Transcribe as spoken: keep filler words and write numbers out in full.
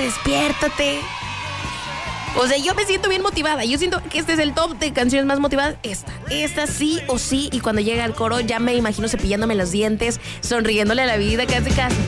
despiértate. O sea, yo me siento bien motivada. Yo siento que este es el top de canciones más motivadas. Esta, esta sí o sí. Y cuando llega al coro ya me imagino cepillándome los dientes, sonriéndole a la vida casi casi.